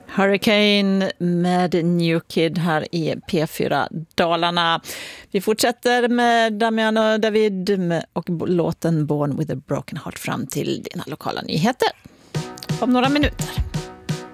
Hurricane med New Kid här i P4 Dalarna. Vi fortsätter med Damian och David och låten Born with a Broken Heart fram till dina lokala nyheter om några minuter.